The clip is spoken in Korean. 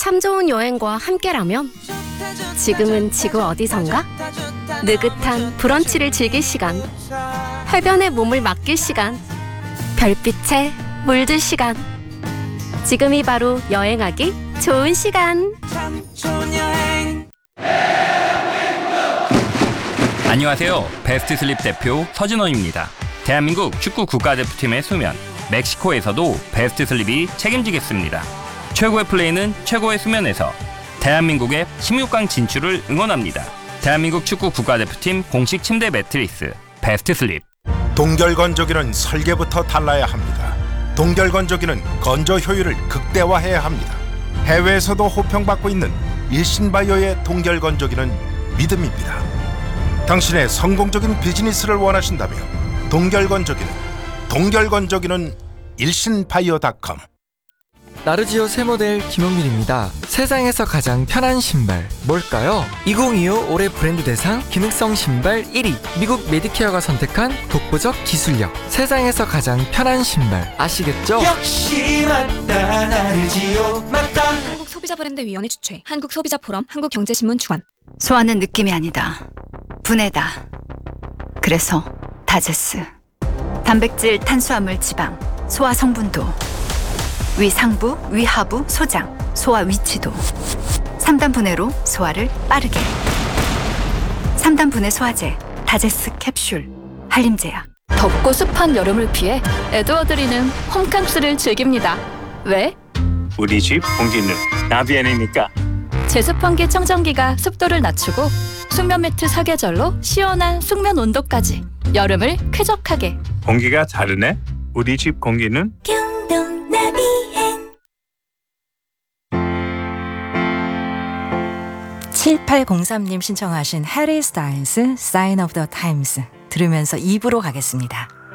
참 좋은 여행과 함께라면 지금은 지구 어디선가? 느긋한 브런치를 즐길 시간, 해변에 몸을 맡길 시간, 별빛에 물들 시간. 지금이 바로 여행하기 좋은 시간. 안녕하세요. 베스트 슬립 대표 서진원입니다. 대한민국 축구 국가대표팀의 수면, 멕시코에서도 베스트 슬립이 책임지겠습니다. 최고의 플레이는 최고의 수면에서. 대한민국의 16강 진출을 응원합니다. 대한민국 축구 국가대표팀 공식 침대 매트리스 베스트 슬립. 동결건조기는 설계부터 달라야 합니다. 동결건조기는 건조 효율을 극대화해야 합니다. 해외에서도 호평받고 있는 일신바이오의 동결건조기는 믿음입니다. 당신의 성공적인 비즈니스를 원하신다면 동결건조기는 일신바이오닷컴. 나르지오 새 모델 김용민입니다. 세상에서 가장 편한 신발 뭘까요? 2025 올해 브랜드 대상 기능성 신발 1위, 미국 메디케어가 선택한 독보적 기술력. 세상에서 가장 편한 신발 아시겠죠? 역시 맞다, 나르지오 맞다. 한국소비자브랜드위원회 주최, 한국소비자포럼, 한국경제신문 주관. 소화는 느낌이 아니다. 분해다. 그래서 다제스. 단백질, 탄수화물, 지방, 소화 성분도, 위상부, 위하부, 소장, 소화 위치도. 3단 분해로 소화를 빠르게. 3단 분해 소화제, 다제스 캡슐, 한림제약. 덥고 습한 여름을 피해 에드워드리는 홈캉스를 즐깁니다. 왜? 우리 집 공기는 나비엔이니까. 제습환기 청정기가 습도를 낮추고 숙면 매트 사계절로 시원한 숙면 온도까지. 여름을 쾌적하게. 공기가 다르네. 우리 집 공기는 7803님 신청하신 해리 스타일스 Sign of the Times 들으면서 2부로 가겠습니다.